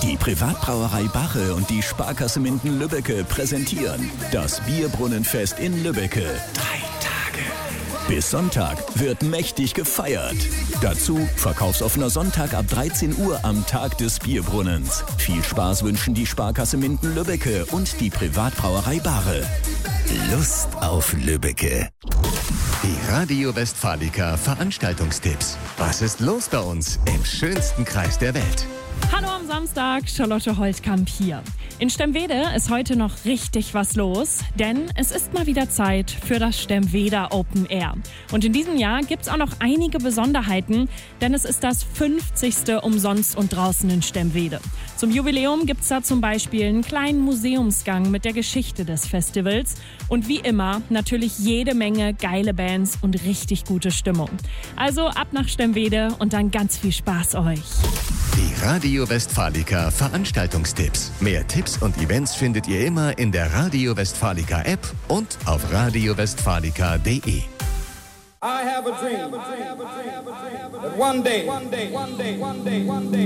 Die Privatbrauerei Bache und die Sparkasse Minden-Lübbecke präsentieren das Bierbrunnenfest in Lübbecke. 3 Tage. Bis Sonntag wird mächtig gefeiert. Dazu verkaufsoffener Sonntag ab 13 Uhr am Tag des Bierbrunnens. Viel Spaß wünschen die Sparkasse Minden-Lübbecke und die Privatbrauerei Bache. Lust auf Lübbecke. Die Radio Westfalica Veranstaltungstipps. Was ist los bei uns im schönsten Kreis der Welt? Hallo am Samstag, Charlotte Holtkamp hier. In Stemwede ist heute noch richtig was los, denn es ist mal wieder Zeit für das Stemweder Open Air. Und in diesem Jahr gibt es auch noch einige Besonderheiten, denn es ist das 50. Umsonst und draußen in Stemwede. Zum Jubiläum gibt es da zum Beispiel einen kleinen Museumsgang mit der Geschichte des Festivals und wie immer natürlich jede Menge geile Bands und richtig gute Stimmung. Also ab nach Stemwede und dann ganz viel Spaß euch. Die Radio Westfalica Veranstaltungstipps. Mehr Tipps und Events findet ihr immer in der Radio Westfalica App und auf radiowestfalica.de. I have a dream that one day